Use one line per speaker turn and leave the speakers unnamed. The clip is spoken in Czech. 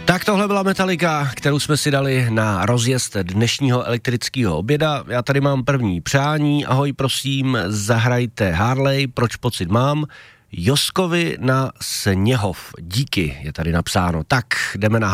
Tak tohle byla Metallica, kterou jsme si dali na rozjezd dnešního elektrického oběda. Já tady mám první přání. Ahoj, prosím, zahrajte Harley, proč pocit mám. Joskovi na Sněhov. Díky, je tady napsáno. Tak, jdeme na